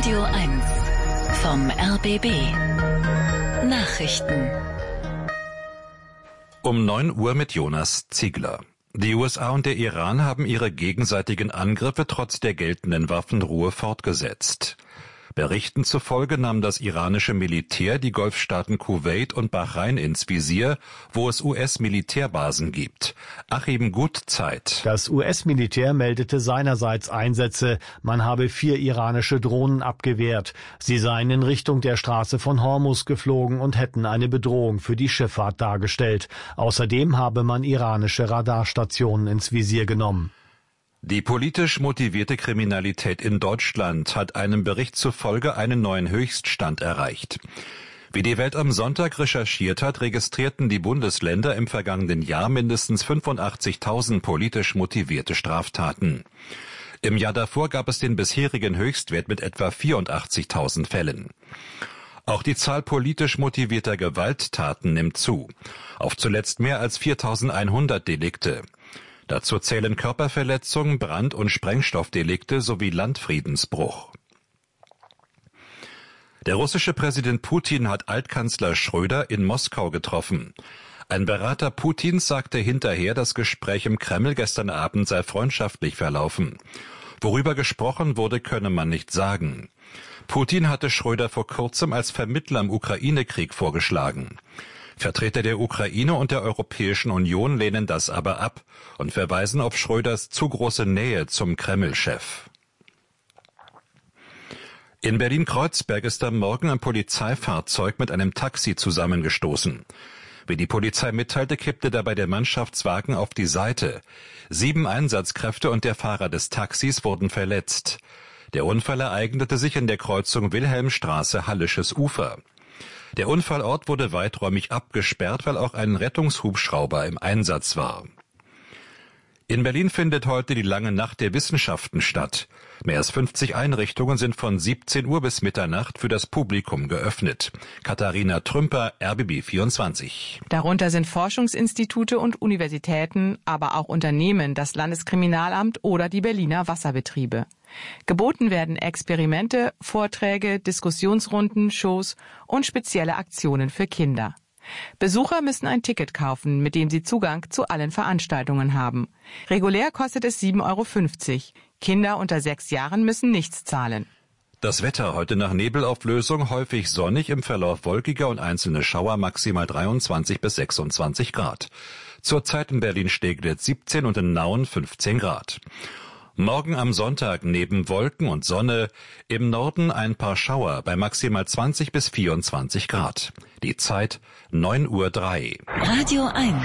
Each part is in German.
Radio 1 vom RBB. Nachrichten. Um 9 Uhr mit Jonas Ziegler. Die USA und der Iran haben ihre gegenseitigen Angriffe trotz der geltenden Waffenruhe fortgesetzt. Berichten zufolge nahm das iranische Militär die Golfstaaten Kuwait und Bahrain ins Visier, wo es US-Militärbasen gibt. Achim Gutzeit. Das US-Militär meldete seinerseits Einsätze. Man habe 4 iranische Drohnen abgewehrt. Sie seien in Richtung der Straße von Hormuz geflogen und hätten eine Bedrohung für die Schifffahrt dargestellt. Außerdem habe man iranische Radarstationen ins Visier genommen. Die politisch motivierte Kriminalität in Deutschland hat einem Bericht zufolge einen neuen Höchststand erreicht. Wie die Welt am Sonntag recherchiert hat, registrierten die Bundesländer im vergangenen Jahr mindestens 85.000 politisch motivierte Straftaten. Im Jahr davor gab es den bisherigen Höchstwert mit etwa 84.000 Fällen. Auch die Zahl politisch motivierter Gewalttaten nimmt zu, auf zuletzt mehr als 4.100 Delikte. Dazu zählen Körperverletzung, Brand- und Sprengstoffdelikte sowie Landfriedensbruch. Der russische Präsident Putin hat Altkanzler Schröder in Moskau getroffen. Ein Berater Putins sagte hinterher, das Gespräch im Kreml gestern Abend sei freundschaftlich verlaufen. Worüber gesprochen wurde, könne man nicht sagen. Putin hatte Schröder vor kurzem als Vermittler im Ukraine-Krieg vorgeschlagen. Vertreter der Ukraine und der Europäischen Union lehnen das aber ab und verweisen auf Schröders zu große Nähe zum Kreml-Chef. In Berlin-Kreuzberg ist am Morgen ein Polizeifahrzeug mit einem Taxi zusammengestoßen. Wie die Polizei mitteilte, kippte dabei der Mannschaftswagen auf die Seite. 7 Einsatzkräfte und der Fahrer des Taxis wurden verletzt. Der Unfall ereignete sich in der Kreuzung Wilhelmstraße, Hallisches Ufer. Der Unfallort wurde weiträumig abgesperrt, weil auch ein Rettungshubschrauber im Einsatz war. In Berlin findet heute die lange Nacht der Wissenschaften statt. Mehr als 50 Einrichtungen sind von 17 Uhr bis Mitternacht für das Publikum geöffnet. Katharina Trümper, RBB 24. Darunter sind Forschungsinstitute und Universitäten, aber auch Unternehmen, das Landeskriminalamt oder die Berliner Wasserbetriebe. Geboten werden Experimente, Vorträge, Diskussionsrunden, Shows und spezielle Aktionen für Kinder. Besucher müssen ein Ticket kaufen, mit dem sie Zugang zu allen Veranstaltungen haben. Regulär kostet es 7,50 €. Kinder unter 6 Jahren müssen nichts zahlen. Das Wetter heute nach Nebelauflösung häufig sonnig, im Verlauf wolkiger und einzelne Schauer, maximal 23 bis 26 Grad. Zurzeit in Berlin-Steglitz 17 und in Nauen 15 Grad. Morgen am Sonntag neben Wolken und Sonne, im Norden ein paar Schauer bei maximal 20 bis 24 Grad. Die Zeit 9:03 Uhr. Radio 1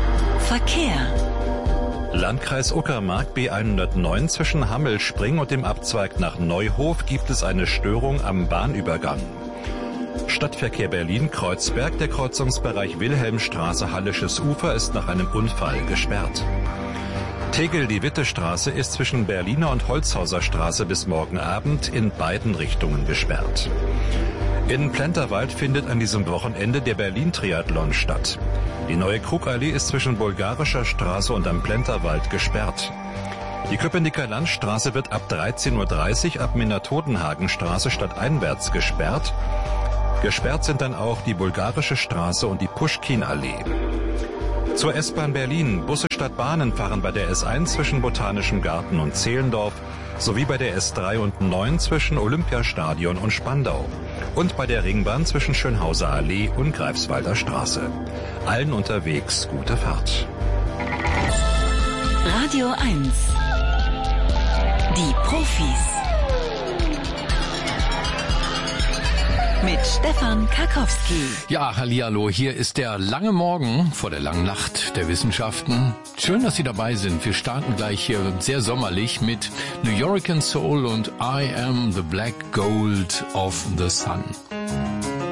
Verkehr. Landkreis Uckermark B109 zwischen Hammelspring und dem Abzweig nach Neuhof gibt es eine Störung am Bahnübergang. Stadtverkehr Berlin-Kreuzberg, der Kreuzungsbereich Wilhelmstraße, Hallisches Ufer ist nach einem Unfall gesperrt. Tegel, die Wittestraße ist zwischen Berliner und Holzhauser Straße bis morgen Abend in beiden Richtungen gesperrt. In Plenterwald findet an diesem Wochenende der Berlin-Triathlon statt. Die neue Krugallee ist zwischen Bulgarischer Straße und am Plenterwald gesperrt. Die Köpenicker Landstraße wird ab 13:30 Uhr ab Minna-Todenhagen-Straße stadteinwärts gesperrt. Gesperrt sind dann auch die Bulgarische Straße und die Puschkin-Allee. Zur S-Bahn Berlin. Busse statt Bahnen fahren bei der S1 zwischen Botanischem Garten und Zehlendorf sowie bei der S3 und 9 zwischen Olympiastadion und Spandau und bei der Ringbahn zwischen Schönhauser Allee und Greifswalder Straße. Allen unterwegs gute Fahrt. Radio 1 Die Profis mit Stefan Karkowski. Ja, hallihallo, hier ist der lange Morgen vor der langen Nacht der Wissenschaften. Schön, dass Sie dabei sind. Wir starten gleich hier sehr sommerlich mit New York and Soul und I Am the Black Gold of the Sun.